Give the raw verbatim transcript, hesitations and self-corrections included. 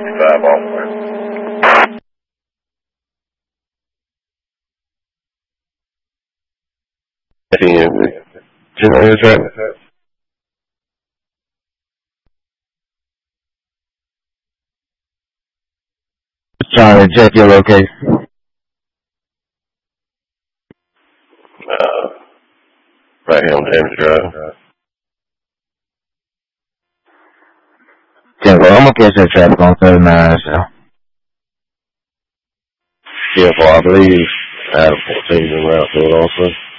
sixty-five off, man. ten, general traffic. Trying to check your location. Uh, right here on James Drive. Yeah, well, I'm gonna catch that traffic on thirty-nine, so. Yeah, well, I believe Adam fourteen is en route to it also.